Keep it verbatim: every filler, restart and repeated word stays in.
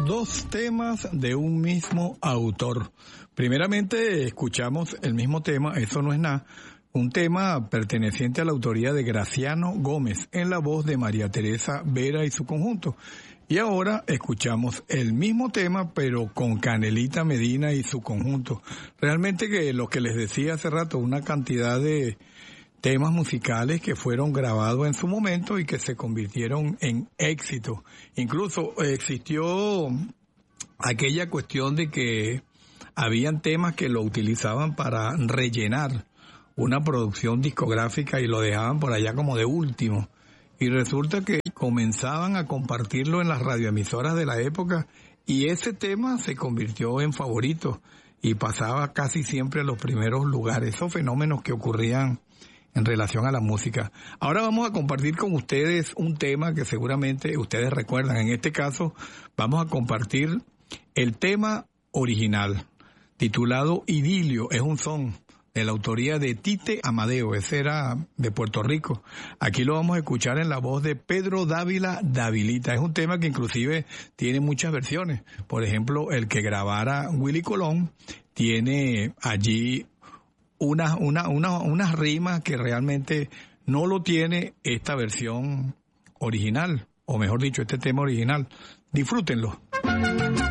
dos temas de un mismo autor. Primeramente escuchamos el mismo tema, Eso no es nada, un tema perteneciente a la autoría de Graciano Gómez, en la voz de María Teresa Vera y su conjunto. Y ahora escuchamos el mismo tema, pero con Canelita Medina y su conjunto. Realmente que lo que les decía hace rato, una cantidad de temas musicales que fueron grabados en su momento y que se convirtieron en éxito. Incluso existió aquella cuestión de que habían temas que lo utilizaban para rellenar una producción discográfica y lo dejaban por allá como de último. Y resulta que comenzaban a compartirlo en las radioemisoras de la época y ese tema se convirtió en favorito y pasaba casi siempre a los primeros lugares. Esos fenómenos que ocurrían en relación a la música. Ahora vamos a compartir con ustedes un tema que seguramente ustedes recuerdan. En este caso vamos a compartir el tema original, titulado Idilio. Es un son de la autoría de Tite Amadeo, ese era de Puerto Rico. Aquí lo vamos a escuchar en la voz de Pedro Dávila Davilita. Es un tema que inclusive tiene muchas versiones. Por ejemplo, el que grabara Willy Colón tiene allí unas una, una, unas rimas que realmente no lo tiene esta versión original, o mejor dicho, este tema original. Disfrútenlo.